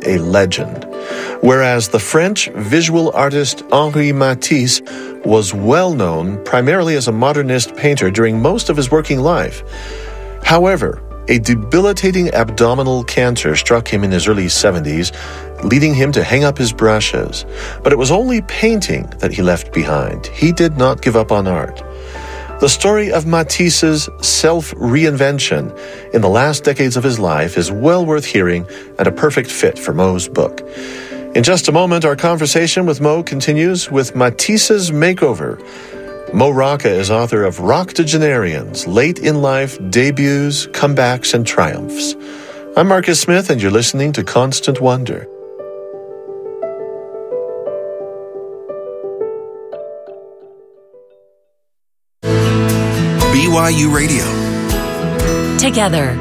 a legend, whereas the French visual artist Henri Matisse was well known primarily as a modernist painter during most of his working life. However, a debilitating abdominal cancer struck him in his early 70s, leading him to hang up his brushes. But it was only painting that he left behind. He did not give up on art. The story of Matisse's self-reinvention in the last decades of his life is well worth hearing and a perfect fit for Mo's book. In just a moment, our conversation with Mo continues with Matisse's makeover. Mo Rocca is author of Roctogenarians, Late-in-Life Debuts, Comebacks, and Triumphs. I'm Marcus Smith, and you're listening to Constant Wonder. BYU Radio. Together.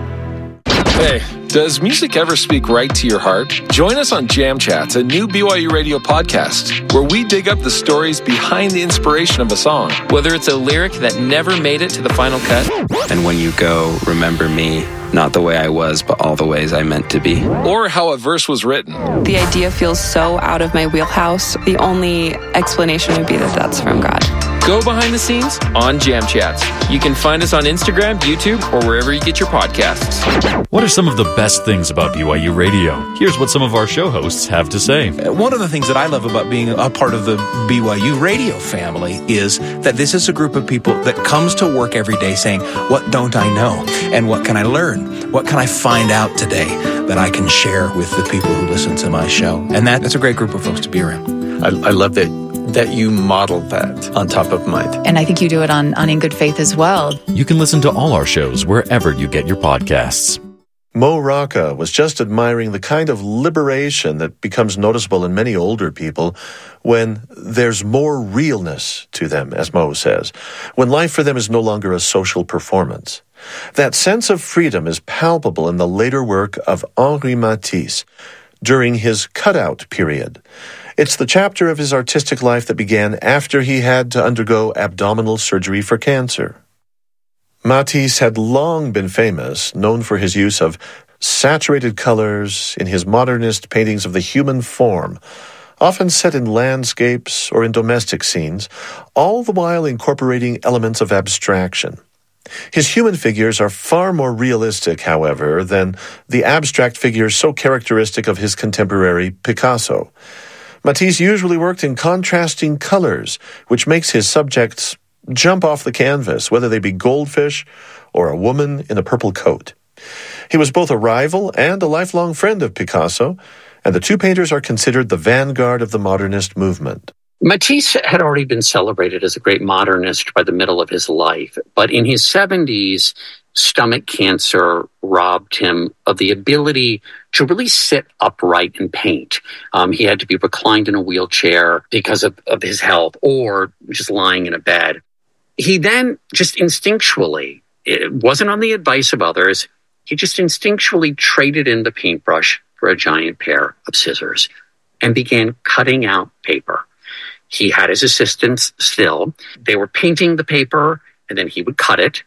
Hey, does music ever speak right to your heart? Join us on Jam Chats, a new BYU Radio podcast, where we dig up the stories behind the inspiration of a song. Whether it's a lyric that never made it to the final cut. And when you go, remember me, not the way I was, but all the ways I meant to be. Or how a verse was written. The idea feels so out of my wheelhouse. The only explanation would be that that's from God. Go behind the scenes on Jam Chats. You can find us on Instagram, YouTube, or wherever you get your podcasts. What are some of the best things about BYU Radio? Here's what some of our show hosts have to say. One of the things that I love about being a part of the BYU Radio family is that this is a group of people that comes to work every day saying, what don't I know? And what can I learn? What can I find out today that I can share with the people who listen to my show? And that's a great group of folks to be around. I love that you modeled that on Top of Mind. And I think you do it on In Good Faith as well. You can listen to all our shows wherever you get your podcasts. Mo Rocca was just admiring the kind of liberation that becomes noticeable in many older people when there's more realness to them, as Mo says, when life for them is no longer a social performance. That sense of freedom is palpable in the later work of Henri Matisse during his cutout period. It's the chapter of his artistic life that began after he had to undergo abdominal surgery for cancer. Matisse had long been famous, known for his use of saturated colors in his modernist paintings of the human form, often set in landscapes or in domestic scenes, all the while incorporating elements of abstraction. His human figures are far more realistic, however, than the abstract figures so characteristic of his contemporary Picasso. Matisse usually worked in contrasting colors, which makes his subjects jump off the canvas, whether they be goldfish or a woman in a purple coat. He was both a rival and a lifelong friend of Picasso, and the two painters are considered the vanguard of the modernist movement. Matisse had already been celebrated as a great modernist by the middle of his life, but in his 70s, stomach cancer robbed him of the ability to really sit upright and paint. He had to be reclined in a wheelchair because of his health, or just lying in a bed. He then just instinctually, it wasn't on the advice of others, he just instinctually traded in the paintbrush for a giant pair of scissors and began cutting out paper. He had his assistants still. They were painting the paper, and then he would cut it,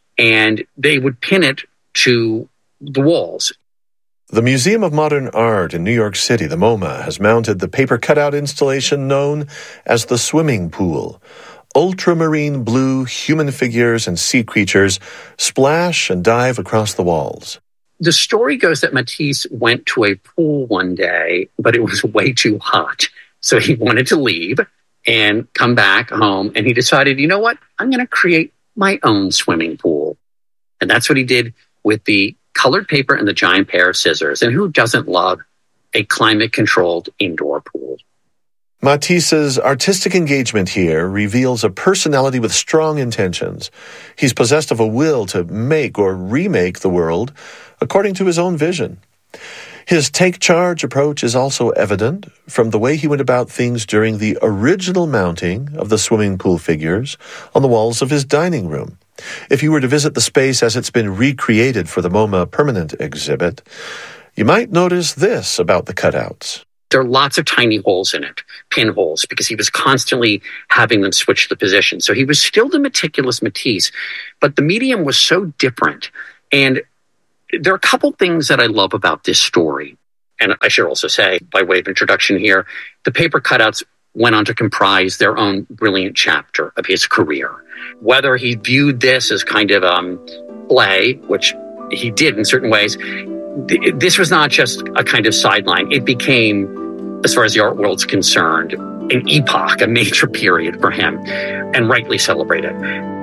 and they would pin it to the walls. The Museum of Modern Art in New York City, the MoMA, has mounted the paper cutout installation known as the Swimming Pool. Ultramarine blue human figures and sea creatures splash and dive across the walls. The story goes that Matisse went to a pool one day, but it was way too hot. So he wanted to leave and come back home, and he decided, you know what, I'm going to create my own swimming pool. And that's what he did with the colored paper and the giant pair of scissors. And who doesn't love a climate-controlled indoor pool? Matisse's artistic engagement here reveals a personality with strong intentions. He's possessed of a will to make or remake the world according to his own vision. His take-charge approach is also evident from the way he went about things during the original mounting of the swimming pool figures on the walls of his dining room. If you were to visit the space as it's been recreated for the MoMA permanent exhibit, you might notice this about the cutouts. There are lots of tiny holes in it, pinholes, because he was constantly having them switch the position. So he was still the meticulous Matisse, but the medium was so different. And there are a couple things that I love about this story. And I should also say, by way of introduction here, the paper cutouts went on to comprise their own brilliant chapter of his career. Whether he viewed this as kind of play, which he did in certain ways, this was not just a kind of sideline. It became, as far as the art world's concerned, an epoch, a major period for him, and rightly celebrated.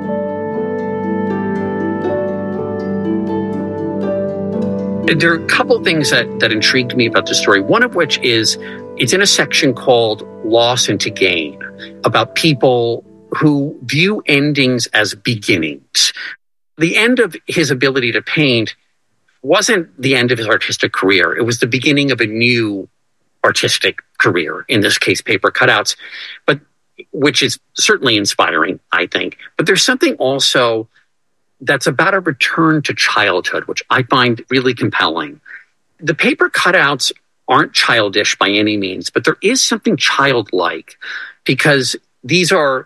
There are a couple of things that intrigued me about the story, one of which is it's in a section called Loss into Gain, about people who view endings as beginnings. The end of his ability to paint wasn't the end of his artistic career. It was the beginning of a new artistic career, in this case, paper cutouts, but which is certainly inspiring, I think. But there's something also that's about a return to childhood, which I find really compelling. The paper cutouts aren't childish by any means, but there is something childlike because these are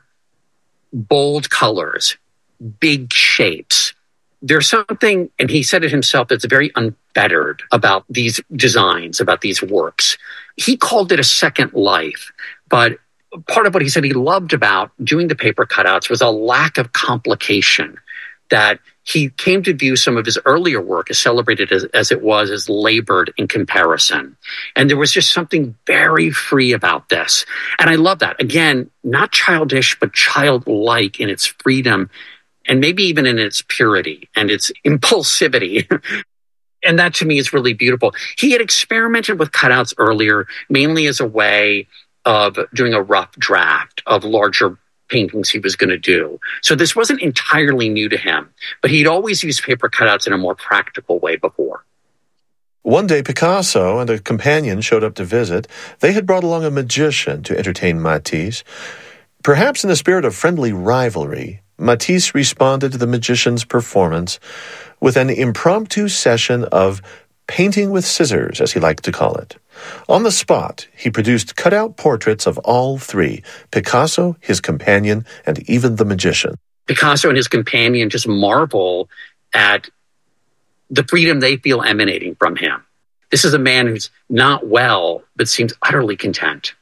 bold colors, big shapes. There's something, and he said it himself, that's very unfettered about these designs, about these works. He called it a second life, but part of what he said he loved about doing the paper cutouts was a lack of complication, that he came to view some of his earlier work, as celebrated as it was, as labored in comparison. And there was just something very free about this. And I love that. Again, not childish, but childlike in its freedom, and maybe even in its purity and its impulsivity. And that to me is really beautiful. He had experimented with cutouts earlier, mainly as a way of doing a rough draft of larger paintings he was going to do. So this wasn't entirely new to him, but he'd always used paper cutouts in a more practical way before. One day, Picasso and a companion showed up to visit. They had brought along a magician to entertain Matisse. Perhaps in the spirit of friendly rivalry, Matisse responded to the magician's performance with an impromptu session of painting with scissors, as he liked to call it. On the spot, he produced cutout portraits of all three, Picasso, his companion, and even the magician. Picasso and his companion just marvel at the freedom they feel emanating from him. This is a man who's not well, but seems utterly content.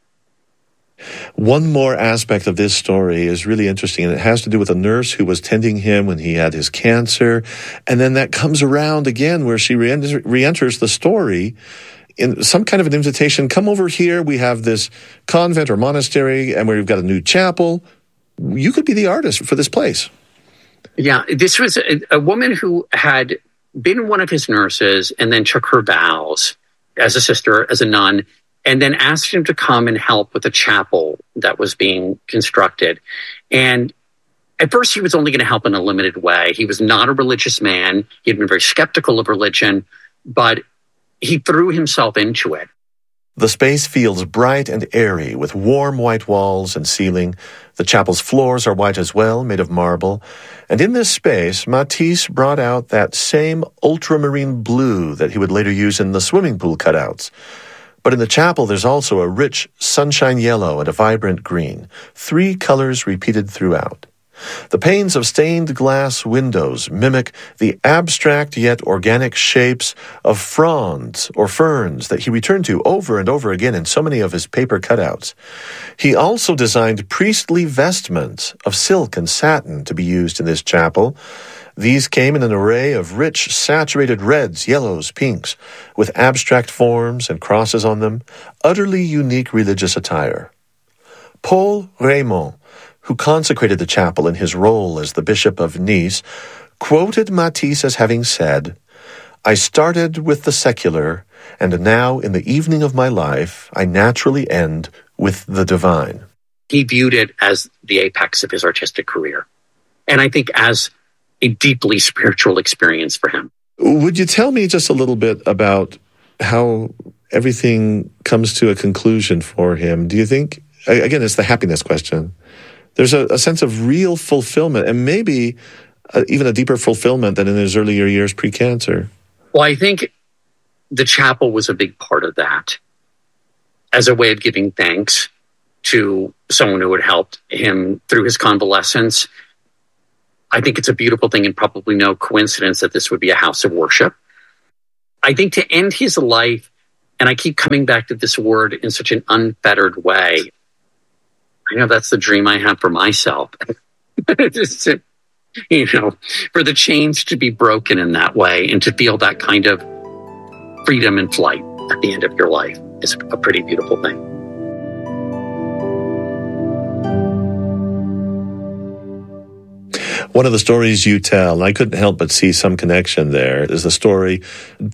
One more aspect of this story is really interesting, and it has to do with a nurse who was tending him when he had his cancer. And then that comes around again where she re-enters the story in some kind of an invitation. Come over here. We have this convent or monastery, and we've got a new chapel. You could be the artist for this place. Yeah, this was a woman who had been one of his nurses and then took her vows as a sister, as a nun, and then asked him to come and help with a chapel that was being constructed. And at first, he was only going to help in a limited way. He was not a religious man. He had been very skeptical of religion, but he threw himself into it. The space feels bright and airy, with warm white walls and ceiling. The chapel's floors are white as well, made of marble. And in this space, Matisse brought out that same ultramarine blue that he would later use in the swimming pool cutouts. But in the chapel, there's also a rich sunshine yellow and a vibrant green, 3 colors repeated throughout. The panes of stained glass windows mimic the abstract yet organic shapes of fronds or ferns that he returned to over and over again in so many of his paper cutouts. He also designed priestly vestments of silk and satin to be used in this chapel. These came in an array of rich, saturated reds, yellows, pinks, with abstract forms and crosses on them, utterly unique religious attire. Paul Raymond, who consecrated the chapel in his role as the Bishop of Nice, quoted Matisse as having said, "I started with the secular, and now in the evening of my life, I naturally end with the divine." He viewed it as the apex of his artistic career, and I think as a deeply spiritual experience for him. Would you tell me just a little bit about how everything comes to a conclusion for him? Do you think, again, it's the happiness question, there's a sense of real fulfillment, and maybe even a deeper fulfillment than in his earlier years pre-cancer? Well, I think the chapel was a big part of that, as a way of giving thanks to someone who had helped him through his convalescence. I think it's a beautiful thing, and probably no coincidence that this would be a house of worship. I think to end his life And I keep coming back to this word in such an unfettered way. I know that's the dream I have for myself. Just to, for the chains to be broken in that way and to feel that kind of freedom and flight at the end of your life is a pretty beautiful thing. One of the stories you tell, and I couldn't help but see some connection there, is the story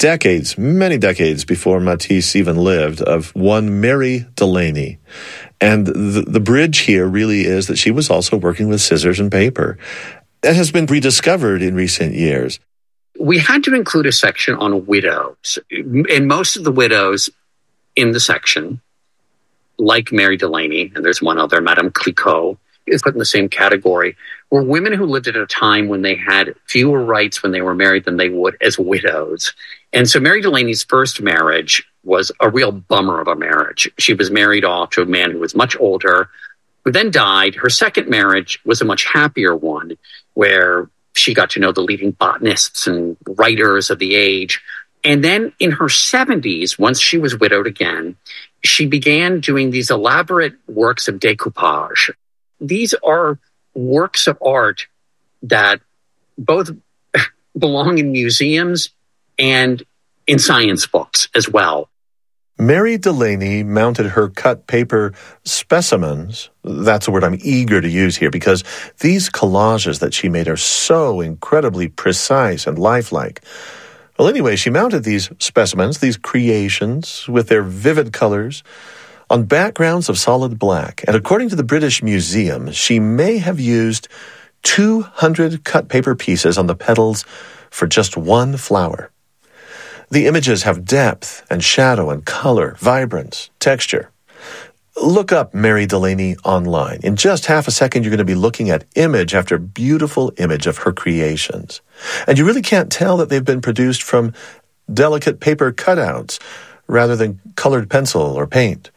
many decades before Matisse even lived, of one Mary Delaney. And the bridge here really is that she was also working with scissors and paper. That has been rediscovered in recent years. We had to include a section on widows. And most of the widows in the section, like Mary Delaney, and there's one other, Madame Clicquot, is put in the same category, were women who lived at a time when they had fewer rights when they were married than they would as widows. And so Mary Delaney's first marriage was a real bummer of a marriage. She was married off to a man who was much older, who then died. Her second marriage was a much happier one, where she got to know the leading botanists and writers of the age. And then in her 70s, once she was widowed again, she began doing these elaborate works of decoupage. These are works of art that both belong in museums and in science books as well. Mary Delaney mounted her cut paper specimens. That's a word I'm eager to use here, because these collages that she made are so incredibly precise and lifelike. Well, anyway, she mounted these specimens, these creations, with their vivid colors, on backgrounds of solid black. And according to the British Museum, she may have used 200 cut paper pieces on the petals for just one flower. The images have depth and shadow and color, vibrance, texture. Look up Mary Delaney online. In just half a second, you're going to be looking at image after beautiful image of her creations. And you really can't tell that they've been produced from delicate paper cutouts rather than colored pencil or paint.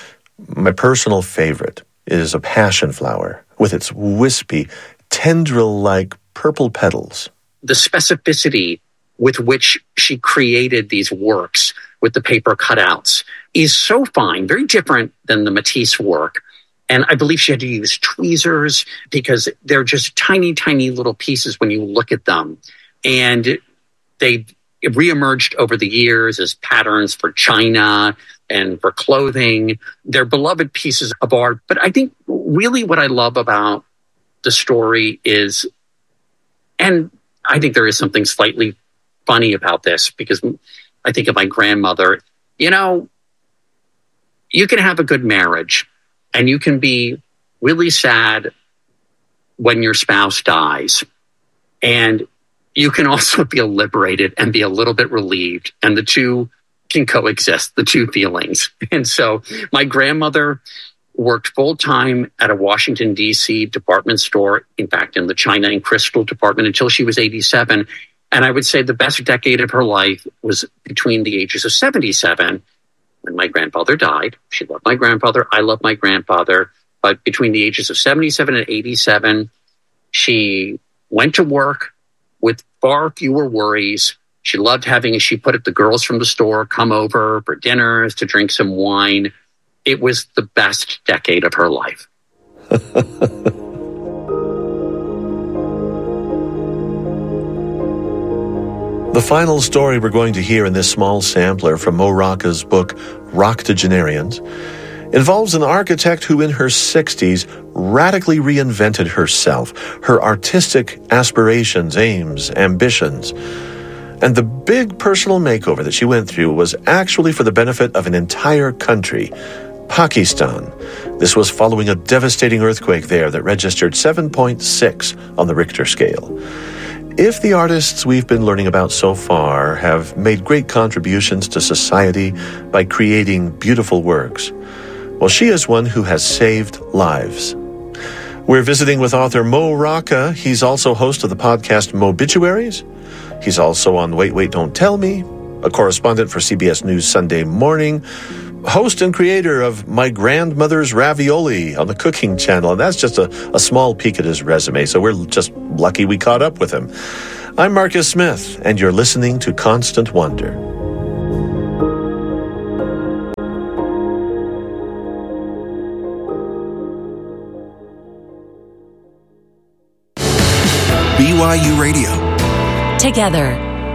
My personal favorite is a passion flower with its wispy, tendril-like purple petals. The specificity with which she created these works with the paper cutouts is so fine, very different than the Matisse work. And I believe she had to use tweezers because they're just tiny, tiny little pieces when you look at them. And they reemerged over the years as patterns for china and for clothing. They're beloved pieces of art. But I think really what I love about the story is, and I think there is something slightly funny about this, because I think of my grandmother. You can have a good marriage and you can be really sad when your spouse dies. And you can also feel liberated and be a little bit relieved. And the two can coexist, the two feelings. And so my grandmother worked full-time at a Washington, D.C. department store, in fact, in the China and Crystal department, until she was 87. And I would say the best decade of her life was between the ages of 77, when my grandfather died. She loved my grandfather. I love my grandfather. But between the ages of 77 and 87, she went to work with far fewer worries. She loved having, as she put it, the girls from the store come over for dinners, to drink some wine. It was the best decade of her life. The final story we're going to hear in this small sampler from Mo Rocca's book, Roctogenarians, involves an architect who in her 60s radically reinvented herself, her artistic aspirations, aims, ambitions. And the big personal makeover that she went through was actually for the benefit of an entire country, Pakistan. This was following a devastating earthquake there that registered 7.6 on the Richter scale. If the artists we've been learning about so far have made great contributions to society by creating beautiful works, well, she is one who has saved lives. We're visiting with author Mo Rocca. He's also host of the podcast Mobituaries. He's also on Wait, Wait, Don't Tell Me, a correspondent for CBS News Sunday Morning, host and creator of My Grandmother's Ravioli on the Cooking Channel. And that's just a small peek at his resume, so we're just lucky we caught up with him. I'm Marcus Smith, and you're listening to Constant Wonder. BYU Radio. Together.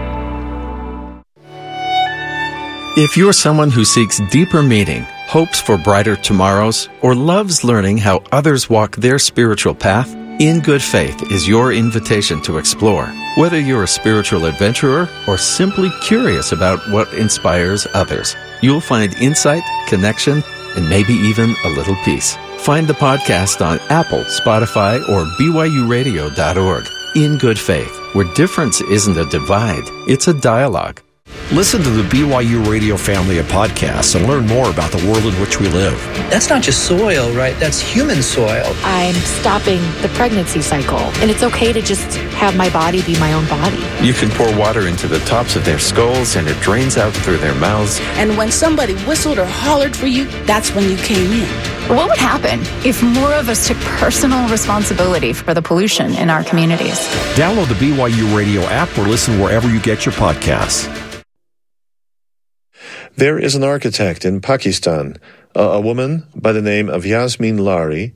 If you're someone who seeks deeper meaning, hopes for brighter tomorrows, or loves learning how others walk their spiritual path, In Good Faith is your invitation to explore. Whether you're a spiritual adventurer or simply curious about what inspires others, you'll find insight, connection, and maybe even a little peace. Find the podcast on Apple, Spotify, or BYURadio.org. In Good Faith, where difference isn't a divide, it's a dialogue. Listen to the BYU Radio family of podcasts and learn more about the world in which we live. That's not just soil, right? That's human soil. I'm stopping the pregnancy cycle, and it's okay to just have my body be my own body. You can pour water into the tops of their skulls, and it drains out through their mouths. And when somebody whistled or hollered for you, that's when you came in. What would happen if more of us took personal responsibility for the pollution in our communities? Download the BYU Radio app or listen wherever you get your podcasts. There is an architect in Pakistan, a woman by the name of Yasmin Lari,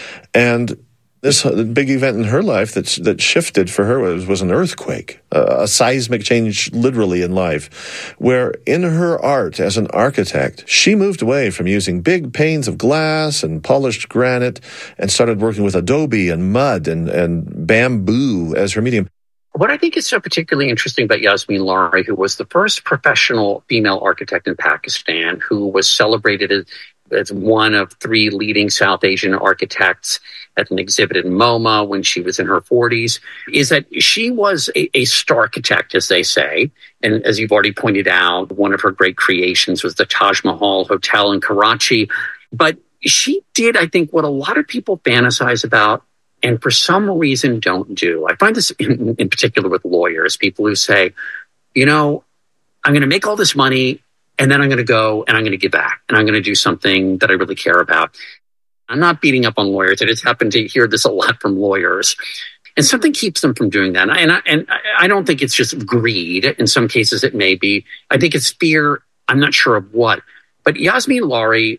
and this big event in her life that shifted for her was an earthquake, a seismic change literally in life, where in her art as an architect, she moved away from using big panes of glass and polished granite and started working with adobe and mud and bamboo as her medium. What I think is so particularly interesting about Yasmin Lari, who was the first professional female architect in Pakistan, who was celebrated as one of 3 leading South Asian architects at an exhibit in MoMA when she was in her 40s, is that she was a starchitect, as they say. And as you've already pointed out, one of her great creations was the Taj Mahal Hotel in Karachi. But she did, I think, what a lot of people fantasize about and for some reason don't do. I find this in particular with lawyers, people who say, you know, I'm going to make all this money and then I'm going to go and I'm going to give back and I'm going to do something that I really care about. I'm not beating up on lawyers. I just happen to hear this a lot from lawyers. And something keeps them from doing that. And I don't think it's just greed. In some cases it may be. I think it's fear. I'm not sure of what. But Yasmin Lari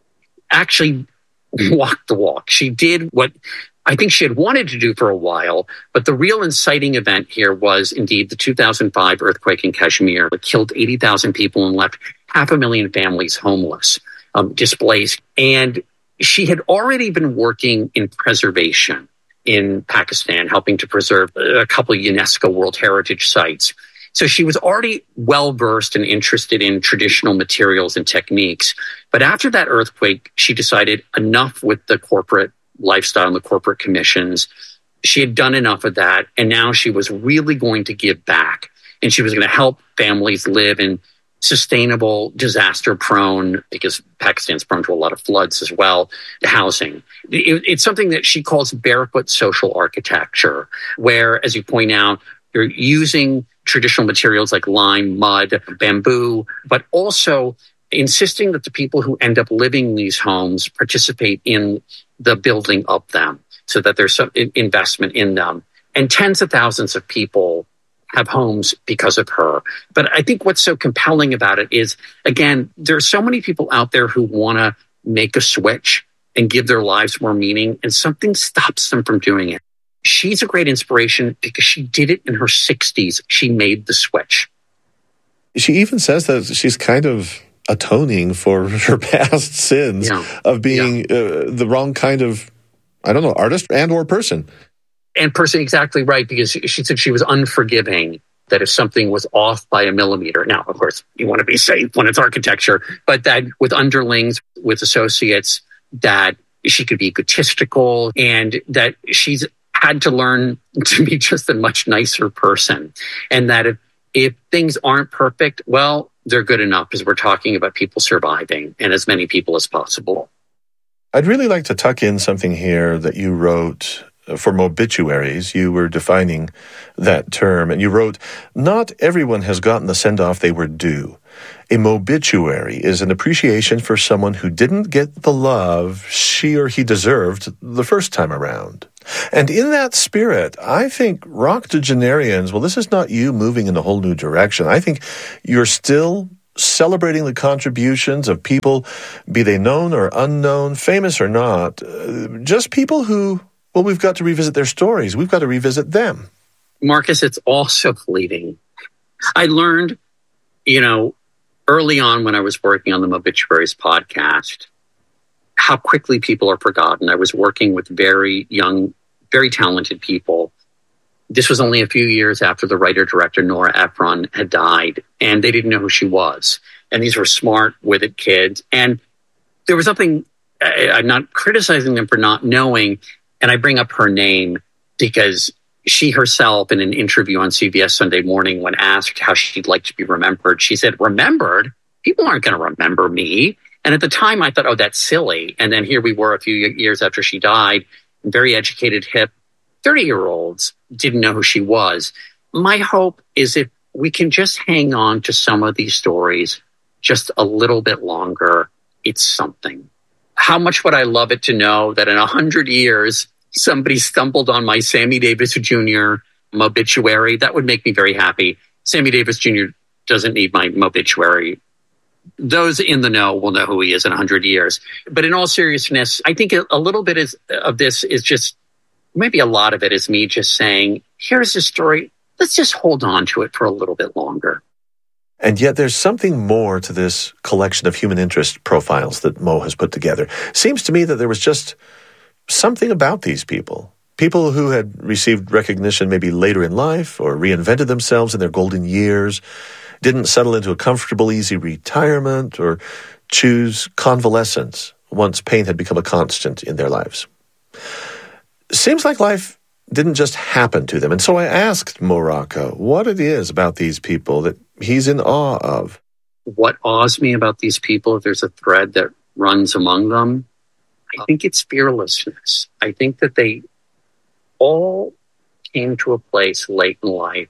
actually walked the walk. She did what I think she had wanted to do for a while, but the real inciting event here was indeed the 2005 earthquake in Kashmir that killed 80,000 people and left 500,000 families homeless, displaced. And she had already been working in preservation in Pakistan, helping to preserve a couple of UNESCO World Heritage sites. So she was already well-versed and interested in traditional materials and techniques. But after that earthquake, she decided enough with the corporate lifestyle and the corporate commissions. She had done enough of that, and now she was really going to give back. And she was going to help families live in sustainable, disaster-prone, because Pakistan's prone to a lot of floods as well, housing. It's something that she calls barefoot social architecture, where, as you point out, you're using traditional materials like lime, mud, bamboo, but also insisting that the people who end up living in these homes participate in the building of them so that there's some investment in them. And tens of thousands of people have homes because of her. But I think what's so compelling about it is, again, there are so many people out there who want to make a switch and give their lives more meaning, and something stops them from doing it. She's a great inspiration because she did it in her 60s. She made the switch. She even says that she's kind of atoning for her past sins of being the wrong kind of, artist and or person. And person, exactly right, because she said she was unforgiving, that if something was off by a millimeter. Now, of course, you want to be safe when it's architecture, but that with underlings, with associates, that she could be egotistical and that she's had to learn to be just a much nicer person. And that if things aren't perfect, well, they're good enough, because we're talking about people surviving and as many people as possible. I'd really like to tuck in something here that you wrote for mobituaries. You were defining that term, and you wrote, "Not everyone has gotten the send-off they were due. A mobituary is an appreciation for someone who didn't get the love she or he deserved the first time around." And in that spirit, I think Rocktogenarians, well, this is not you moving in a whole new direction. I think you're still celebrating the contributions of people, be they known or unknown, famous or not, just people who, well, we've got to revisit their stories. We've got to revisit them. Marcus, it's also fleeting. I learned, early on when I was working on the Mobituaries podcast, how quickly people are forgotten. I was working with very young, very talented people. This was only a few years after the writer-director Nora Ephron had died, and they didn't know who she was. And these were smart, withered kids. And there was something, I'm not criticizing them for not knowing, and I bring up her name because she herself, in an interview on CBS Sunday Morning, when asked how she'd like to be remembered, she said, remembered? People aren't going to remember me. And at the time, I thought, oh, that's silly. And then here we were a few years after she died, very educated, hip 30-year-olds didn't know who she was. My hope is if we can just hang on to some of these stories just a little bit longer, it's something. How much would I love it to know that in 100 years, somebody stumbled on my Sammy Davis Jr. obituary? That would make me very happy. Sammy Davis Jr. doesn't need my obituary. Those in the know will know who he is in 100 years. But in all seriousness, I think a little bit of this is just, maybe a lot of it is me just saying, here's the story. Let's just hold on to it for a little bit longer. And yet there's something more to this collection of human interest profiles that Mo has put together. Seems to me that there was just something about these people. People who had received recognition maybe later in life or reinvented themselves in their golden years, didn't settle into a comfortable, easy retirement or choose convalescence once pain had become a constant in their lives. Seems like life didn't just happen to them. And so I asked Mo Rocca what it is about these people that he's in awe of. What awes me about these people, if there's a thread that runs among them, I think it's fearlessness. I think that they all came to a place late in life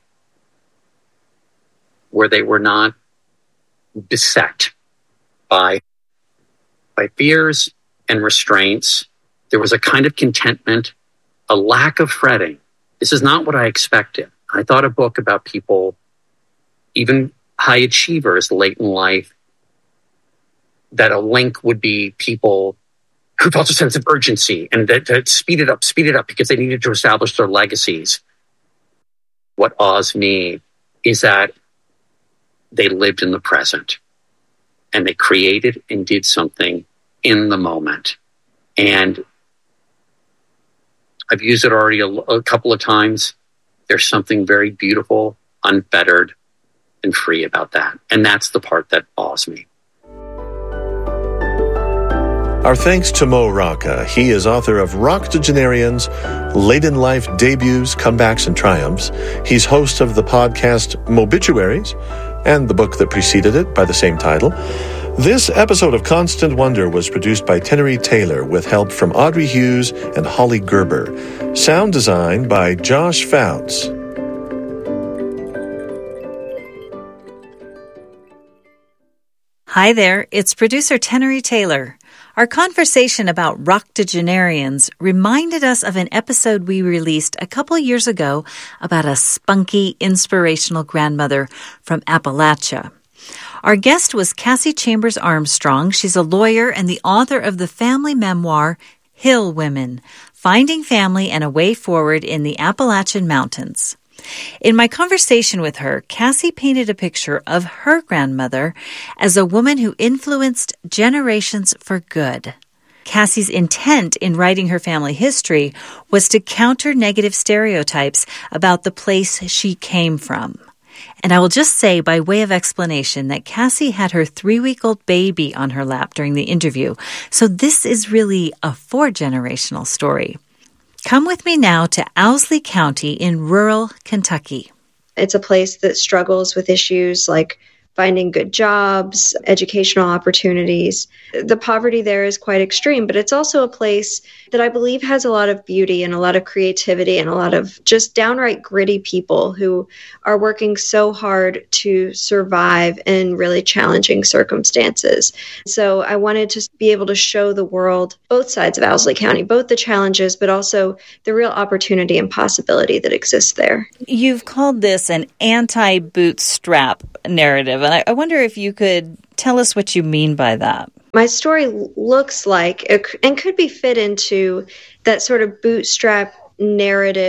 where they were not beset by fears and restraints. There was a kind of contentment, a lack of fretting. This is not what I expected. I thought a book about people, even high achievers late in life, that a link would be people who felt a sense of urgency and that speed it up because they needed to establish their legacies. What awes me is that they lived in the present and they created and did something in the moment. And I've used it already a couple of times. There's something very beautiful, unfettered, and free about that. And that's the part that awes me. Our thanks to Mo Rocca. He is author of Roctogenarians, Late in Life Debuts, Comebacks, and Triumphs. He's host of the podcast Mobituaries and the book that preceded it by the same title. This episode of Constant Wonder was produced by Tenery Taylor with help from Audrey Hughes and Holly Gerber. Sound design by Josh Fouts. Hi there, it's producer Tenery Taylor. Our conversation about Roctogenarians reminded us of an episode we released a couple years ago about a spunky, inspirational grandmother from Appalachia. Our guest was Cassie Chambers Armstrong. She's a lawyer and the author of the family memoir, Hill Women, Finding Family and a Way Forward in the Appalachian Mountains. In my conversation with her, Cassie painted a picture of her grandmother as a woman who influenced generations for good. Cassie's intent in writing her family history was to counter negative stereotypes about the place she came from. And I will just say, by way of explanation, that Cassie had her 3-week-old baby on her lap during the interview, so this is really a 4-generational story. Come with me now to Owsley County in rural Kentucky. It's a place that struggles with issues like finding good jobs, educational opportunities. The poverty there is quite extreme, but it's also a place that I believe has a lot of beauty and a lot of creativity and a lot of just downright gritty people who are working so hard to survive in really challenging circumstances. So I wanted to be able to show the world both sides of Owsley County, both the challenges, but also the real opportunity and possibility that exists there. You've called this an anti-bootstrap narrative, and I wonder if you could tell us what you mean by that. My story looks like and could be fit into that sort of bootstrap narrative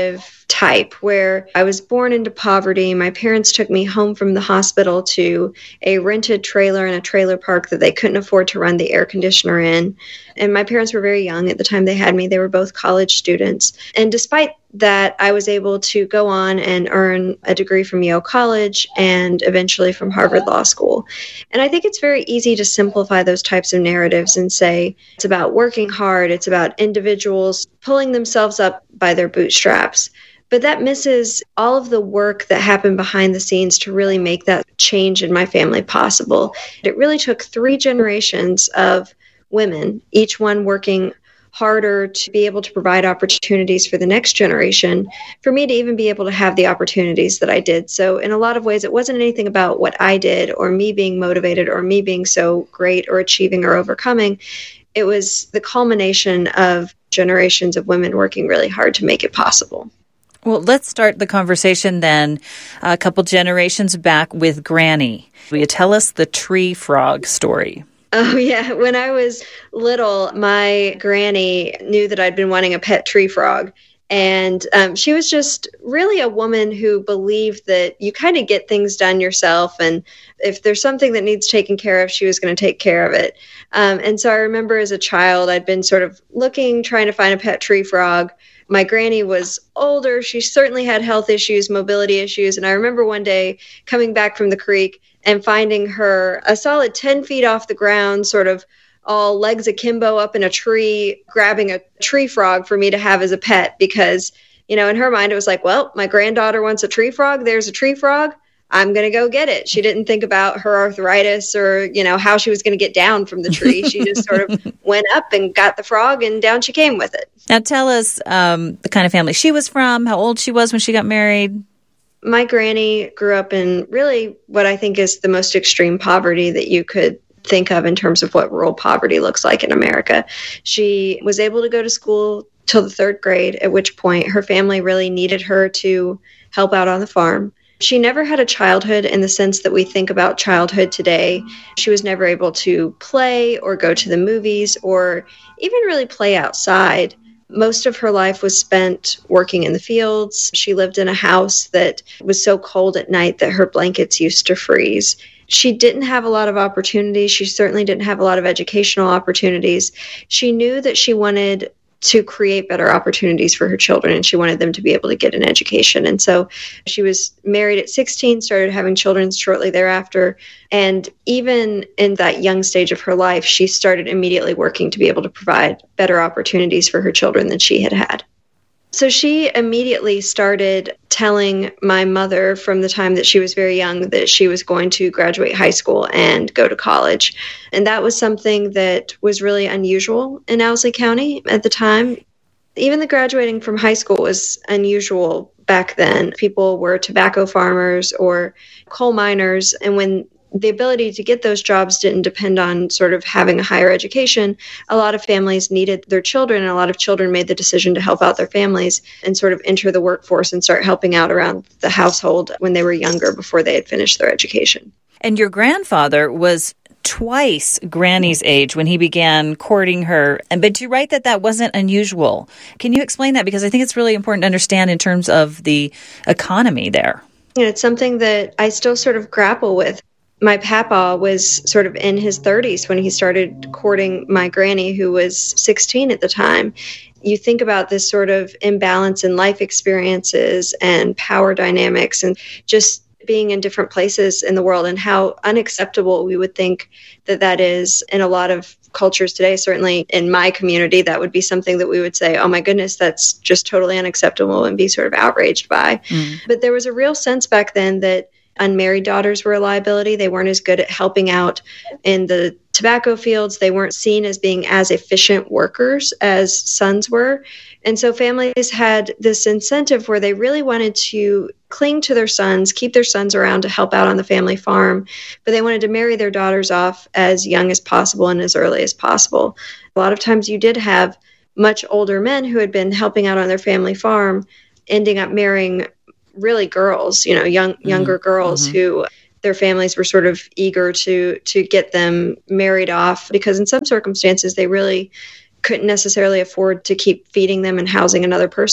type where I was born into poverty. My parents took me home from the hospital to a rented trailer in a trailer park that they couldn't afford to run the air conditioner in. And my parents were very young at the time they had me. They were both college students. And despite that, I was able to go on and earn a degree from Yale College and eventually from Harvard Law School. And I think it's very easy to simplify those types of narratives and say it's about working hard, it's about individuals pulling themselves up by their bootstraps. But that misses all of the work that happened behind the scenes to really make that change in my family possible. It really took 3 generations of women, each one working harder to be able to provide opportunities for the next generation, for me to even be able to have the opportunities that I did. So in a lot of ways, it wasn't anything about what I did or me being motivated or me being so great or achieving or overcoming. It was the culmination of generations of women working really hard to make it possible. Well, let's start the conversation then a couple generations back with Granny. Will you tell us the tree frog story? Oh, yeah. When I was little, my granny knew that I'd been wanting a pet tree frog. And she was just really a woman who believed that you kind of get things done yourself. And if there's something that needs taken care of, she was going to take care of it. And so I remember as a child, I'd been sort of looking, trying to find a pet tree frog. My granny was older. She certainly had health issues, mobility issues. And I remember one day coming back from the creek and finding her a solid 10 feet off the ground, sort of all legs akimbo up in a tree, grabbing a tree frog for me to have as a pet because, you know, in her mind, it was like, well, my granddaughter wants a tree frog. There's a tree frog. I'm going to go get it. She didn't think about her arthritis or, you know, how she was going to get down from the tree. She just sort of went up and got the frog and down she came with it. Now tell us the kind of family she was from, how old she was when she got married. My granny grew up in really what I think is the most extreme poverty that you could think of in terms of what rural poverty looks like in America. She was able to go to school till the 3rd grade, at which point her family really needed her to help out on the farm. She never had a childhood in the sense that we think about childhood today. She was never able to play or go to the movies or even really play outside. Most of her life was spent working in the fields. She lived in a house that was so cold at night that her blankets used to freeze. She didn't have a lot of opportunities. She certainly didn't have a lot of educational opportunities. She knew that she wanted to create better opportunities for her children, and she wanted them to be able to get an education. And so she was married at 16, started having children shortly thereafter. And even in that young stage of her life, she started immediately working to be able to provide better opportunities for her children than she had had. So she immediately started telling my mother from the time that she was very young that she was going to graduate high school and go to college. And that was something that was really unusual in Owsley County at the time. Even the graduating from high school was unusual back then. People were tobacco farmers or coal miners. And when the ability to get those jobs didn't depend on sort of having a higher education, a lot of families needed their children, and a lot of children made the decision to help out their families and sort of enter the workforce and start helping out around the household when they were younger before they had finished their education. And your grandfather was twice Granny's age when he began courting her. But you write that that wasn't unusual. Can you explain that? Because I think it's really important to understand in terms of the economy there. You know, it's something that I still sort of grapple with. My papa was sort of in his 30s when he started courting my granny, who was 16 at the time. You think about this sort of imbalance in life experiences and power dynamics and just being in different places in the world and how unacceptable we would think that that is in a lot of cultures today. Certainly in my community, that would be something that we would say, oh my goodness, that's just totally unacceptable and be sort of outraged by. But there was a real sense back then that unmarried daughters were a liability. They weren't as good at helping out in the tobacco fields. They weren't seen as being as efficient workers as sons were. And so families had this incentive where they really wanted to cling to their sons, keep their sons around to help out on the family farm, but they wanted to marry their daughters off as young as possible and as early as possible. A lot of times you did have much older men who had been helping out on their family farm ending up marrying really girls, you know, younger girls who their families were sort of eager to get them married off because in some circumstances they really couldn't necessarily afford to keep feeding them and housing another person.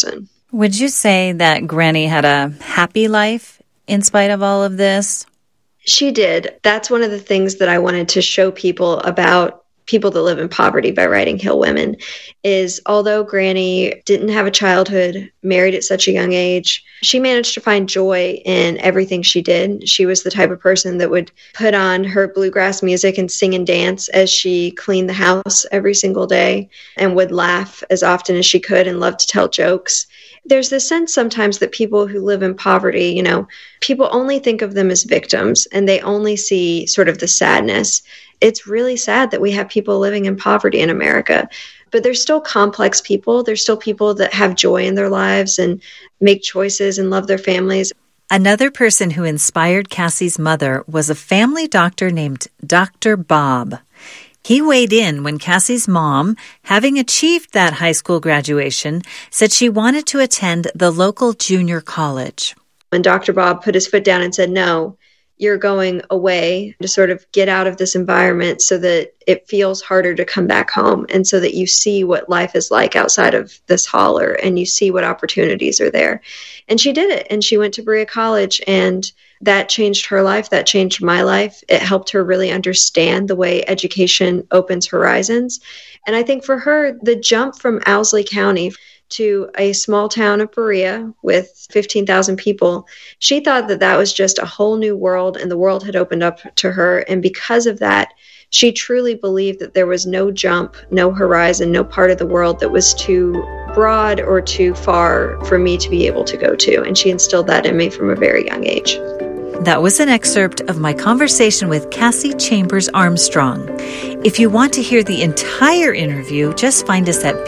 Would you say that Granny had a happy life in spite of all of this? She did. That's one of the things that I wanted to show people about people that live in poverty by writing Hill Women, is although Granny didn't have a childhood, married at such a young age, she managed to find joy in everything she did. She was the type of person that would put on her bluegrass music and sing and dance as she cleaned the house every single day, and would laugh as often as she could and loved to tell jokes. There's this sense sometimes that people who live in poverty, people only think of them as victims, and they only see sort of the sadness. It's really sad that we have people living in poverty in America, but they're still complex people. They're still people that have joy in their lives and make choices and love their families. Another person who inspired Cassie's mother was a family doctor named Dr. Bob. He weighed in when Cassie's mom, having achieved that high school graduation, said she wanted to attend the local junior college. And Dr. Bob put his foot down and said, no, you're going away to sort of get out of this environment so that it feels harder to come back home, and so that you see what life is like outside of this holler and you see what opportunities are there. And she did it. And she went to Berea College, and that changed her life. That changed my life. It helped her really understand the way education opens horizons. And I think for her, the jump from Owsley County to a small town of Berea with 15,000 people, she thought that that was just a whole new world, and the world had opened up to her. And because of that, she truly believed that there was no jump, no horizon, no part of the world that was too broad or too far for me to be able to go to. And she instilled that in me from a very young age. That was an excerpt of my conversation with Cassie Chambers Armstrong. If you want to hear the entire interview, just find us at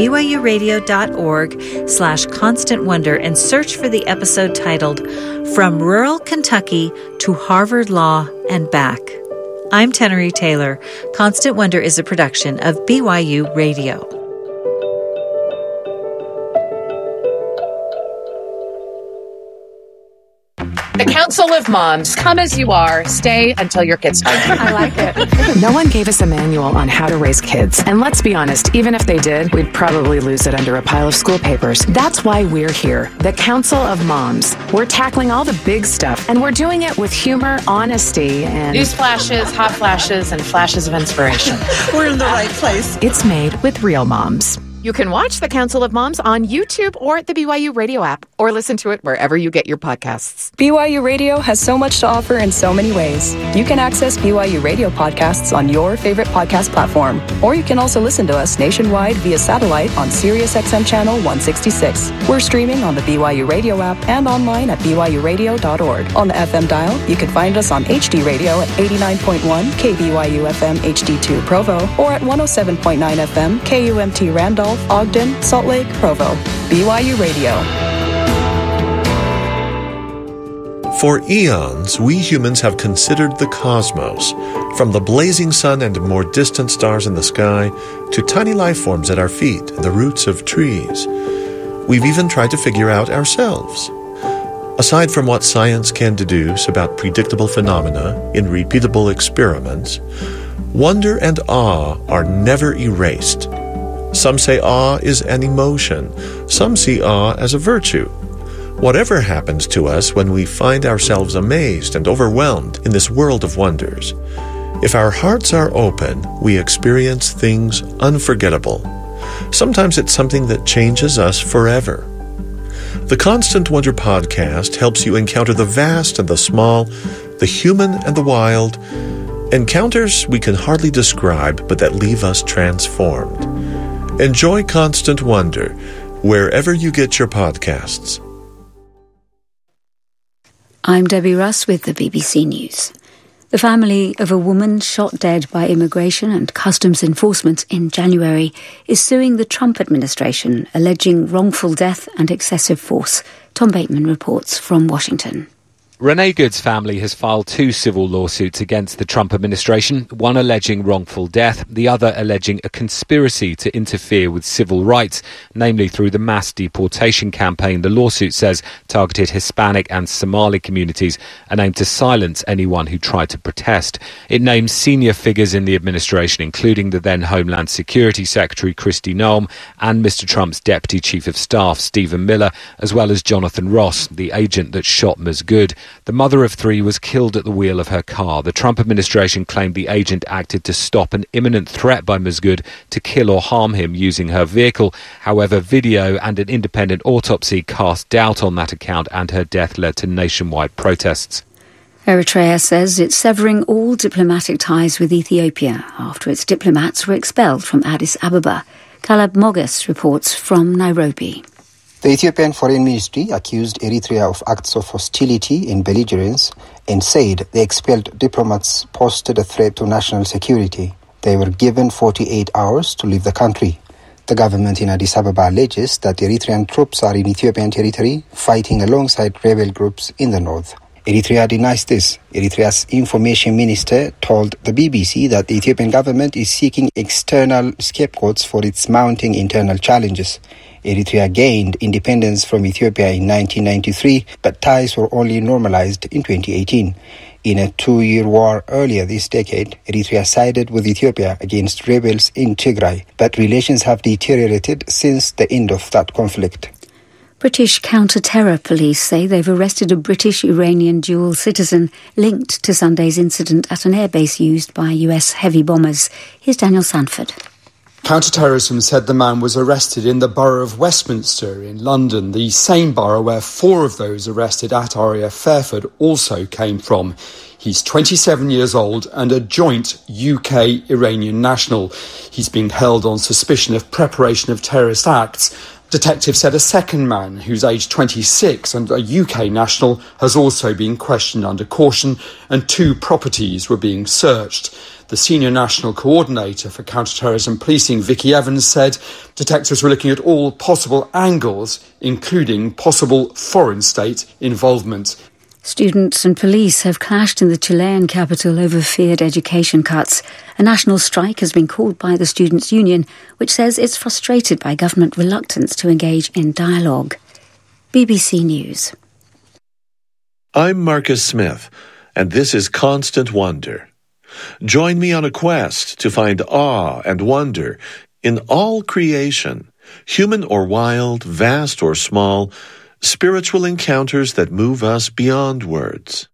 byuradio.org/Constant Wonder and search for the episode titled From Rural Kentucky to Harvard Law and Back. I'm Tenery Taylor. Constant Wonder is a production of BYU Radio. The Council of Moms. Come as you are. Stay until your kids die. I like it. No one gave us a manual on how to raise kids. And let's be honest, even if they did, we'd probably lose it under a pile of school papers. That's why we're here. The Council of Moms. We're tackling all the big stuff, and we're doing it with humor, honesty, and news flashes, hot flashes, and flashes of inspiration. We're in the right place. It's made with real moms. You can watch The Council of Moms on YouTube or the BYU Radio app, or listen to it wherever you get your podcasts. BYU Radio has so much to offer in so many ways. You can access BYU Radio podcasts on your favorite podcast platform, or you can also listen to us nationwide via satellite on SiriusXM Channel 166. We're streaming on the BYU Radio app and online at byuradio.org. On the FM dial, you can find us on HD Radio at 89.1 KBYU FM HD2 Provo, or at 107.9 FM KUMT Randolph, Ogden, Salt Lake, Provo. BYU Radio. For eons, we humans have considered the cosmos, from the blazing sun and more distant stars in the sky to tiny life forms at our feet and the roots of trees. We've even tried to figure out ourselves. Aside from what science can deduce about predictable phenomena in repeatable experiments, wonder and awe are never erased. Some say awe is an emotion. Some see awe as a virtue. Whatever happens to us when we find ourselves amazed and overwhelmed in this world of wonders, if our hearts are open, we experience things unforgettable. Sometimes it's something that changes us forever. The Constant Wonder podcast helps you encounter the vast and the small, the human and the wild, encounters we can hardly describe but that leave us transformed. Enjoy Constant Wonder wherever you get your podcasts. I'm Debbie Russ with the BBC News. The family of a woman shot dead by immigration and customs enforcement in January is suing the Trump administration, alleging wrongful death and excessive force. Tom Bateman reports from Washington. Renee Good's family has filed 2 civil lawsuits against the Trump administration, one alleging wrongful death, the other alleging a conspiracy to interfere with civil rights, namely through the mass deportation campaign the lawsuit says targeted Hispanic and Somali communities and aimed to silence anyone who tried to protest. It names senior figures in the administration, including the then Homeland Security Secretary Kristi Noem and Mr. Trump's Deputy Chief of Staff Stephen Miller, as well as Jonathan Ross, the agent that shot Ms. Good. The mother of 3 was killed at the wheel of her car. The Trump administration claimed the agent acted to stop an imminent threat by Ms. Good to kill or harm him using her vehicle. However, video and an independent autopsy cast doubt on that account, and her death led to nationwide protests. Eritrea says it's severing all diplomatic ties with Ethiopia after its diplomats were expelled from Addis Ababa. Caleb Mogus reports from Nairobi. The Ethiopian Foreign Ministry accused Eritrea of acts of hostility and belligerence and said the expelled diplomats posed a threat to national security. They were given 48 hours to leave the country. The government in Addis Ababa alleges that Eritrean troops are in Ethiopian territory fighting alongside rebel groups in the north. Eritrea denies this. Eritrea's information minister told the BBC that the Ethiopian government is seeking external scapegoats for its mounting internal challenges. Eritrea gained independence from Ethiopia in 1993, but ties were only normalized in 2018. In a 2-year war earlier this decade, Eritrea sided with Ethiopia against rebels in Tigray, but relations have deteriorated since the end of that conflict. British counter-terror police say they've arrested a British-Iranian dual citizen linked to Sunday's incident at an airbase used by US heavy bombers. Here's Daniel Sanford. Counter-terrorism said the man was arrested in the borough of Westminster in London, the same borough where 4 of those arrested at RAF Fairford also came from. He's 27 years old and a joint UK-Iranian national. He's being held on suspicion of preparation of terrorist acts. Detectives said a second man, who's aged 26 and a UK national, has also been questioned under caution, and 2 properties were being searched. The senior national coordinator for counter-terrorism policing, Vicky Evans, said detectives were looking at all possible angles, including possible foreign state involvement. Students and police have clashed in the Chilean capital over feared education cuts. A national strike has been called by the Students' Union, which says it's frustrated by government reluctance to engage in dialogue. BBC News. I'm Marcus Smith, and this is Constant Wonder. Join me on a quest to find awe and wonder in all creation, human or wild, vast or small, spiritual encounters that move us beyond words.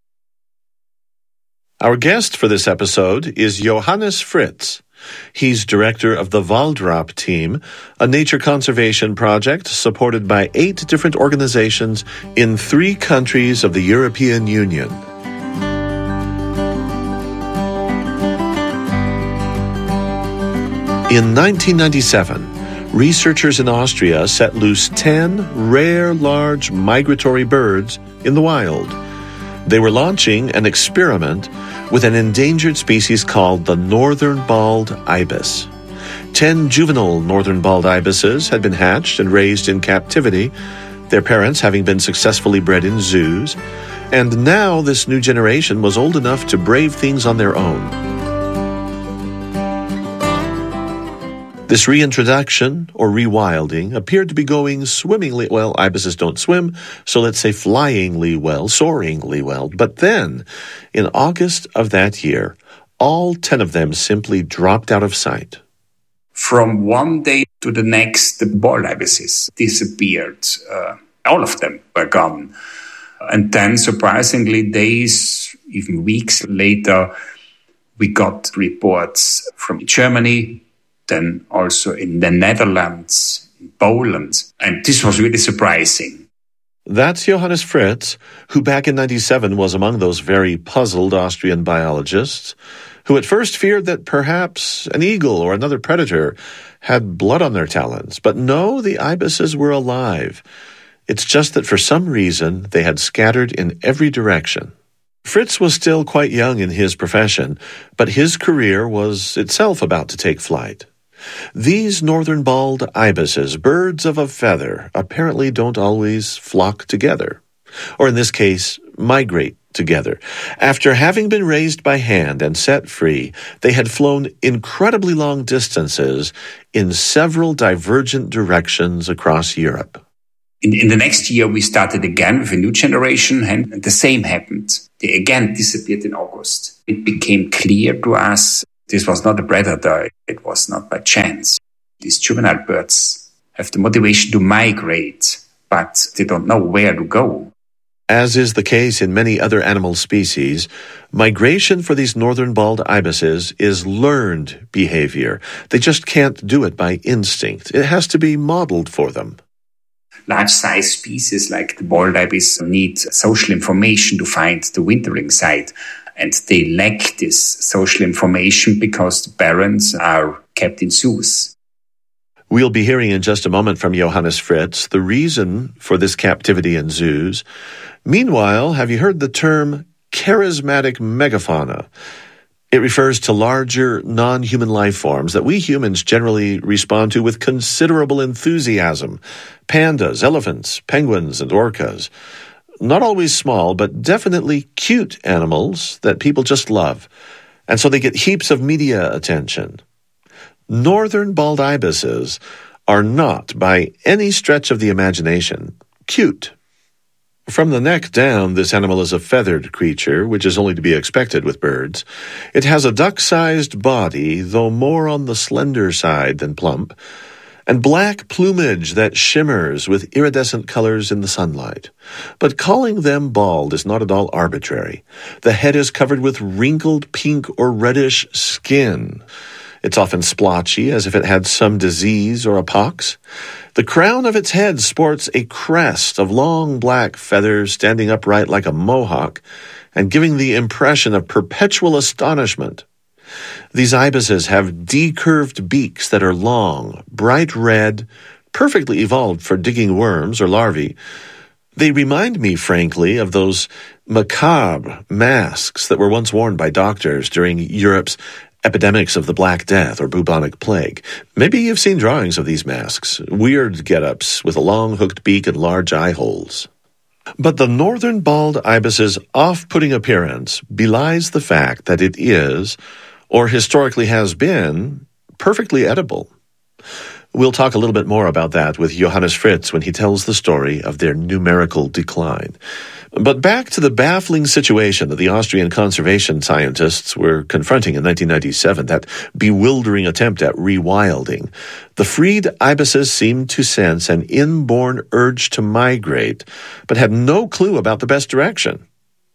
Our guest for this episode is Johannes Fritz. He's director of the Waldrapp Team, a nature conservation project supported by 8 different organizations in 3 countries of the European Union. In 1997, researchers in Austria set loose 10 rare large migratory birds in the wild. They were launching an experiment with an endangered species called the northern bald ibis. 10 juvenile northern bald ibises had been hatched and raised in captivity, their parents having been successfully bred in zoos, and now this new generation was old enough to brave things on their own. This reintroduction, or rewilding, appeared to be going swimmingly well. Ibises don't swim, so let's say flyingly well, soaringly well. But then, in August of that year, all 10 of them simply dropped out of sight. From one day to the next, the bald ibises disappeared. All of them were gone. And then, surprisingly, days, even weeks later, we got reports from Germany, then also in the Netherlands, in Poland. And this was really surprising. That's Johannes Fritz, who back in 1997 was among those very puzzled Austrian biologists who at first feared that perhaps an eagle or another predator had blood on their talons. But no, the ibises were alive. It's just that for some reason they had scattered in every direction. Fritz was still quite young in his profession, but his career was itself about to take flight. These northern bald ibises, birds of a feather, apparently don't always flock together. Or in this case, migrate together. After having been raised by hand and set free, they had flown incredibly long distances in several divergent directions across Europe. In the next year, we started again with a new generation, and the same happened. They again disappeared in August. It became clear to us this was not a predator. It was not by chance. These juvenile birds have the motivation to migrate, but they don't know where to go. As is the case in many other animal species, migration for these northern bald ibises is learned behavior. They just can't do it by instinct. It has to be modeled for them. Large-sized species like the bald ibis need social information to find the wintering site, and they lack this social information because the parents are kept in zoos. We'll be hearing in just a moment from Johannes Fritz the reason for this captivity in zoos. Meanwhile, have you heard the term charismatic megafauna? It refers to larger, non-human life forms that we humans generally respond to with considerable enthusiasm. Pandas, elephants, penguins, and orcas. Not always small, but definitely cute animals that people just love. And so they get heaps of media attention. Northern bald ibises are not, by any stretch of the imagination, cute. From the neck down, this animal is a feathered creature, which is only to be expected with birds. It has a duck-sized body, though more on the slender side than plump, and black plumage that shimmers with iridescent colors in the sunlight. But calling them bald is not at all arbitrary. The head is covered with wrinkled pink or reddish skin. It's often splotchy, as if it had some disease or a pox. The crown of its head sports a crest of long black feathers standing upright like a mohawk and giving the impression of perpetual astonishment. These ibises have decurved beaks that are long, bright red, perfectly evolved for digging worms or larvae. They remind me, frankly, of those macabre masks that were once worn by doctors during Europe's epidemics of the Black Death or bubonic plague. Maybe you've seen drawings of these masks, weird get-ups with a long hooked beak and large eye holes. But the northern bald ibis's off-putting appearance belies the fact that it is, or historically has been, perfectly edible. We'll talk a little bit more about that with Johannes Fritz when he tells the story of their numerical decline. But back to the baffling situation that the Austrian conservation scientists were confronting in 1997, that bewildering attempt at rewilding. The freed ibises seemed to sense an inborn urge to migrate, but had no clue about the best direction.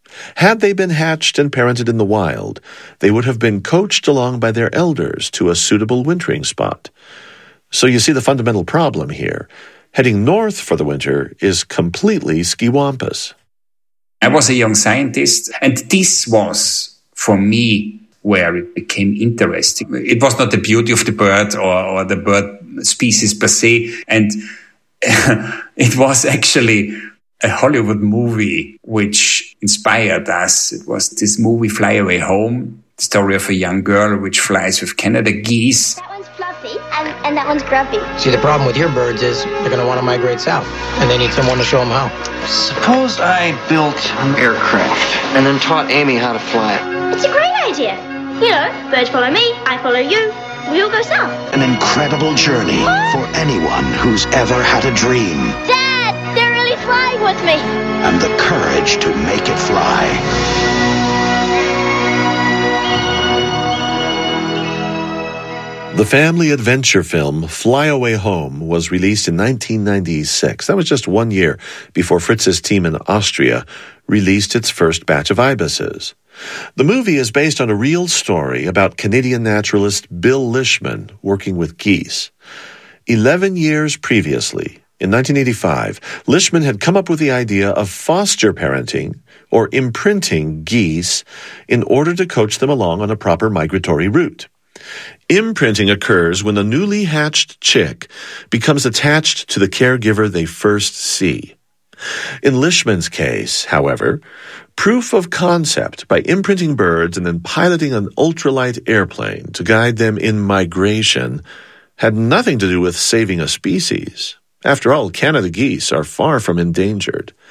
Had they been hatched and parented in the wild, they would have been coached along by their elders to a suitable wintering spot. So you see the fundamental problem here. Heading north for the winter is completely skiwampus. I was a young scientist, and this was, for me, where it became interesting. It was not the beauty of the bird or the bird species per se, and it was actually a Hollywood movie which inspired us. It was this movie, Fly Away Home, the story of a young girl which flies with Canada geese. That one's fluffy, and that one's grumpy. See, the problem with your birds is they're going to want to migrate south, and they need someone to show them how. Suppose I built an aircraft and then taught Amy how to fly it. It's a great idea. You know, birds follow me, I follow you. We all go south. An incredible journey for anyone who's ever had a dream. Dad, they're really flying with me. And the courage to make it fly. The family adventure film Fly Away Home was released in 1996. That was just 1 year before Fritz's team in Austria released its first batch of ibises. The movie is based on a real story about Canadian naturalist Bill Lishman working with geese. 11 years previously, in 1985, Lishman had come up with the idea of foster parenting or imprinting geese in order to coach them along on a proper migratory route. Imprinting occurs when a newly hatched chick becomes attached to the caregiver they first see. In Lishman's case, however, proof of concept by imprinting birds and then piloting an ultralight airplane to guide them in migration had nothing to do with saving a species. After all, Canada geese are far from endangered.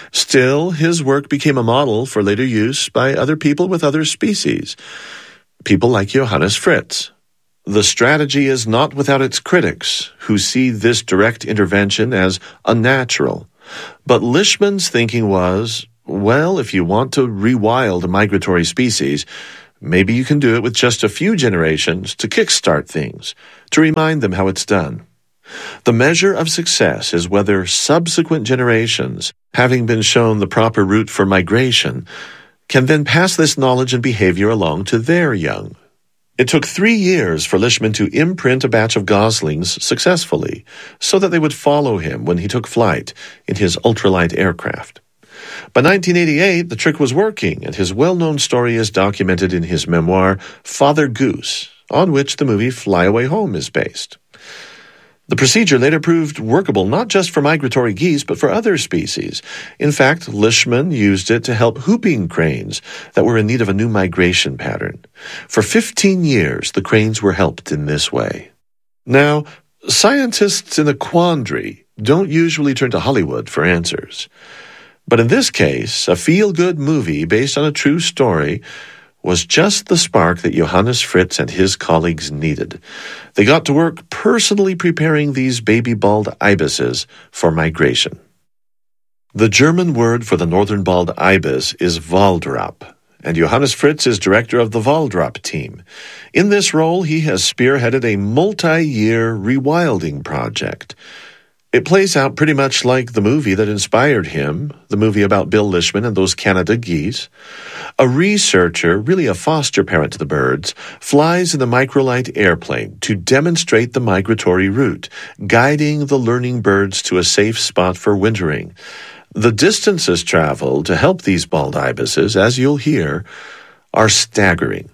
Still, his work became a model for later use by other people with other species, people like Johannes Fritz. The strategy is not without its critics, who see this direct intervention as unnatural. But Leishman's thinking was, well, if you want to rewild a migratory species, maybe you can do it with just a few generations to kickstart things, to remind them how it's done. The measure of success is whether subsequent generations, having been shown the proper route for migration, can then pass this knowledge and behavior along to their young. It took 3 years for Leishman to imprint a batch of goslings successfully, so that they would follow him when he took flight in his ultralight aircraft. By 1988, the trick was working, and his well-known story is documented in his memoir, Father Goose, on which the movie Fly Away Home is based. The procedure later proved workable not just for migratory geese, but for other species. In fact, Leishman used it to help whooping cranes that were in need of a new migration pattern. For 15 years, the cranes were helped in this way. Now, scientists in a quandary don't usually turn to Hollywood for answers. But in this case, a feel-good movie based on a true story was just the spark that Johannes Fritz and his colleagues needed. They got to work personally preparing these baby bald ibises for migration. The German word for the northern bald ibis is Waldrapp, and Johannes Fritz is director of the Waldrapp team. In this role, he has spearheaded a multi-year rewilding project. It plays out pretty much like the movie that inspired him, the movie about Bill Leishman and those Canada geese. A researcher, really a foster parent to the birds, flies in the microlight airplane to demonstrate the migratory route, guiding the learning birds to a safe spot for wintering. The distances traveled to help these bald ibises, as you'll hear, are staggering.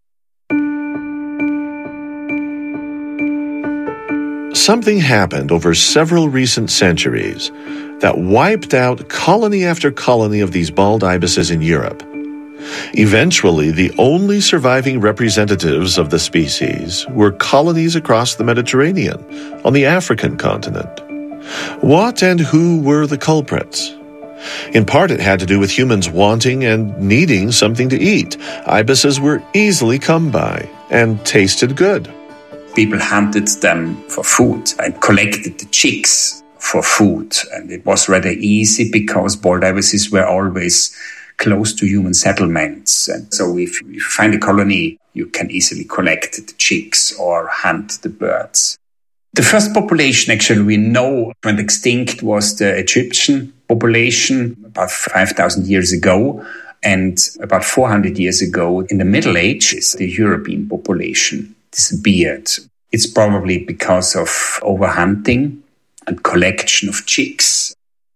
Something happened over several recent centuries that wiped out colony after colony of these bald ibises in Europe. Eventually, the only surviving representatives of the species were colonies across the Mediterranean, on the African continent. What and who were the culprits? In part, it had to do with humans wanting and needing something to eat. Ibises were easily come by and tasted good. People hunted them for food and collected the chicks for food. And it was rather easy because bald ibises were always close to human settlements. And so if you find a colony, you can easily collect the chicks or hunt the birds. The first population actually we know went extinct was the Egyptian population about 5,000 years ago. And about 400 years ago, in the Middle Ages, the European population disappeared. It's probably because of overhunting and collection of chicks.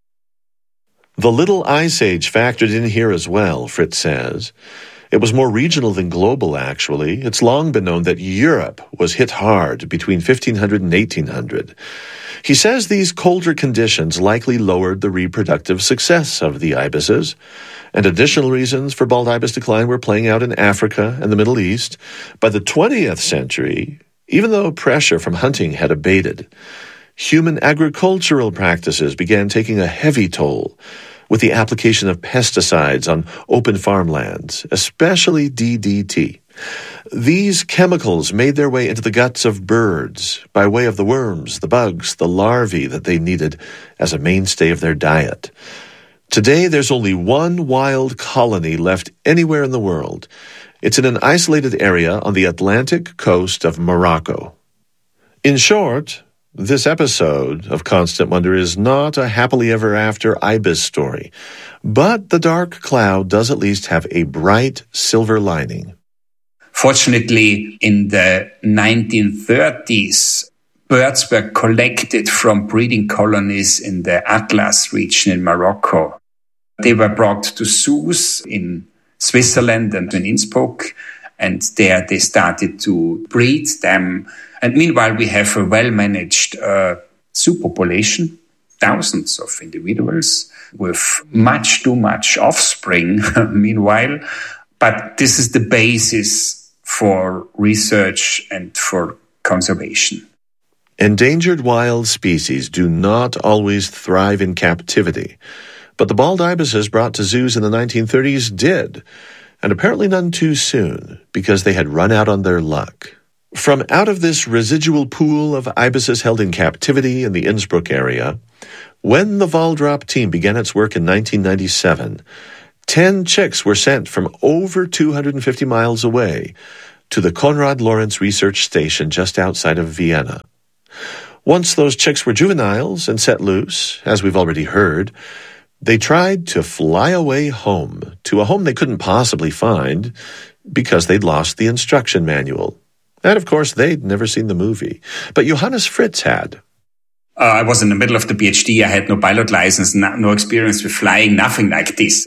The Little Ice Age factored in here as well, Fritz says. It was more regional than global, actually. It's long been known that Europe was hit hard between 1500 and 1800. He says these colder conditions likely lowered the reproductive success of the ibises, and additional reasons for bald ibis decline were playing out in Africa and the Middle East. By the 20th century, even though pressure from hunting had abated, human agricultural practices began taking a heavy toll with the application of pesticides on open farmlands, especially DDT. These chemicals made their way into the guts of birds by way of the worms, the bugs, the larvae that they needed as a mainstay of their diet. Today, there's only one wild colony left anywhere in the world. It's in an isolated area on the Atlantic coast of Morocco. In short, this episode of Constant Wonder is not a happily ever after ibis story, but the dark cloud does at least have a bright silver lining. Fortunately, in the 1930s, birds were collected from breeding colonies in the Atlas region in Morocco. They were brought to zoos in Switzerland and in Innsbruck, and there they started to breed them. And meanwhile, we have a well-managed zoo population, thousands of individuals with much too much offspring, meanwhile. But this is the basis for research and for conservation. Endangered wild species do not always thrive in captivity, But the bald ibises brought to zoos in the 1930s did, and apparently none too soon, because they had run out on their luck. From out of this residual pool of ibises held in captivity in the Innsbruck area, when the Waldrop team began its work in 1997, 10 chicks were sent from over 250 miles away to the Konrad Lorenz Research Station just outside of Vienna. Once those chicks were juveniles and set loose, as we've already heard, they tried to fly away home, to a home they couldn't possibly find because they'd lost the instruction manual. And of course, they'd never seen the movie. But Johannes Fritz had. I was in the middle of the PhD. I had no pilot license, no experience with flying, nothing like this.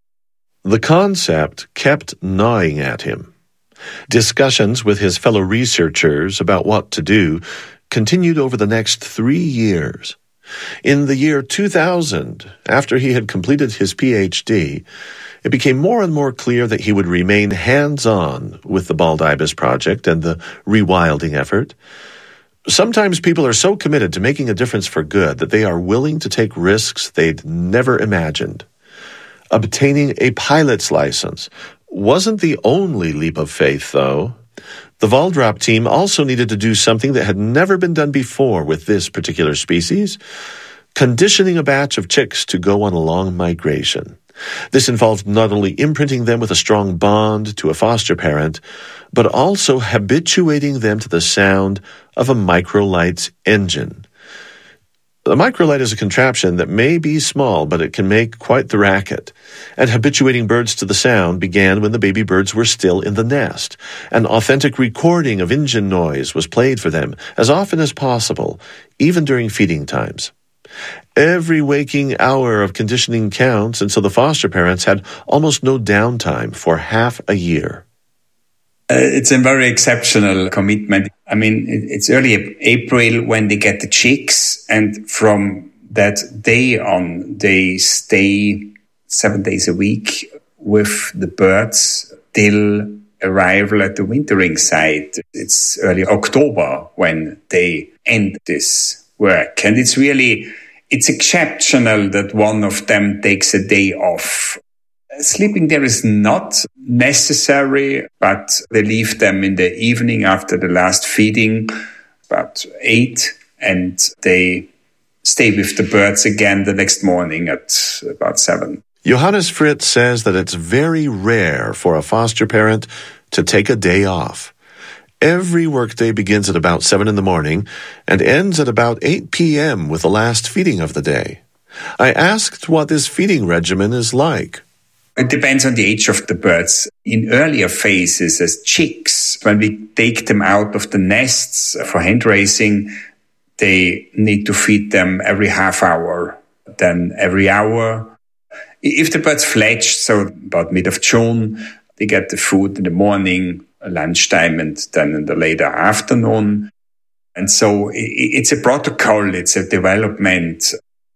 The concept kept gnawing at him. Discussions with his fellow researchers about what to do continued over the next 3 years. In the year 2000, after he had completed his PhD, it became more and more clear that he would remain hands-on with the Bald Ibis project and the rewilding effort. Sometimes people are so committed to making a difference for good that they are willing to take risks they'd never imagined. Obtaining a pilot's license wasn't the only leap of faith, though. The Waldrop team also needed to do something that had never been done before with this particular species, conditioning a batch of chicks to go on a long migration. This involved not only imprinting them with a strong bond to a foster parent, but also habituating them to the sound of a microlite's engine. A microlite is a contraption that may be small, but it can make quite the racket. And habituating birds to the sound began when the baby birds were still in the nest. An authentic recording of engine noise was played for them as often as possible, even during feeding times. Every waking hour of conditioning counts, and so the foster parents had almost no downtime for half a year. It's a very exceptional commitment. I mean, it's early April when they get the chicks, and from that day on, they stay 7 days a week with the birds till arrival at the wintering site. It's early October when they end this work. And it's exceptional that one of them takes a day off. Sleeping there is not necessary, but they leave them in the evening after the last feeding, about 8, and they stay with the birds again the next morning at about 7. Johannes Fritz says that it's very rare for a foster parent to take a day off. Every workday begins at about 7 in the morning and ends at about 8 p.m. with the last feeding of the day. I asked what this feeding regimen is like. It depends on the age of the birds. In earlier phases, as chicks, when we take them out of the nests for hand raising, they need to feed them every half hour, then every hour. If the birds fledged, so about mid of June, they get the food in the morning, lunchtime, and then in the later afternoon. And so it's a protocol, it's a development.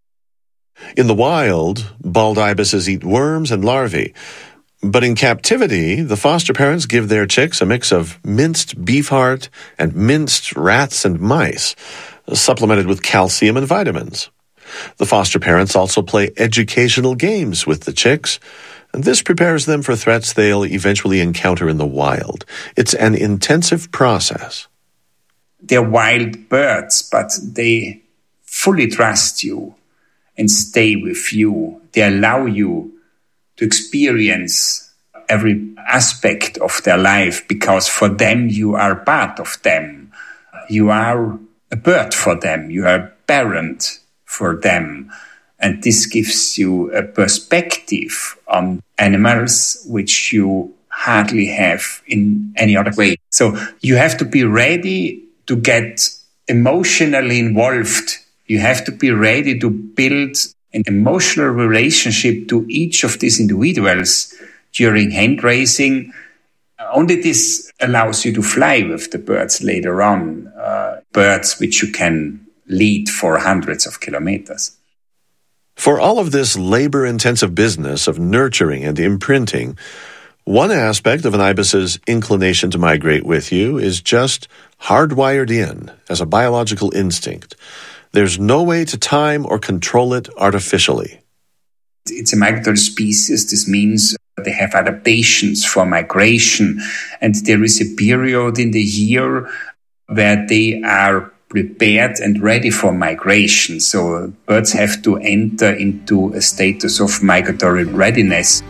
In the wild, bald ibises eat worms and larvae. But in captivity, the foster parents give their chicks a mix of minced beef heart and minced rats and mice, supplemented with calcium and vitamins. The foster parents also play educational games with the chicks, and this prepares them for threats they'll eventually encounter in the wild. It's an intensive process. They're wild birds, but they fully trust you and stay with you. They allow you to experience every aspect of their life because for them you are part of them. You are a bird for them. You are a parent for them. And this gives you a perspective on animals which you hardly have in any other way. So you have to be ready to get emotionally involved. You have to be ready to build an emotional relationship to each of these individuals during hand raising. Only this allows you to fly with the birds later on, birds which you can lead for hundreds of kilometers. For all of this labor-intensive business of nurturing and imprinting, one aspect of an ibis's inclination to migrate with you is just hardwired in as a biological instinct. There's no way to time or control it artificially. It's a migratory species. This means they have adaptations for migration, and there is a period in the year where they are prepared and ready for migration. So birds have to enter into a status of migratory readiness.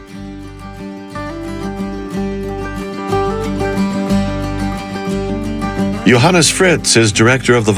Johannes Fritz is director of the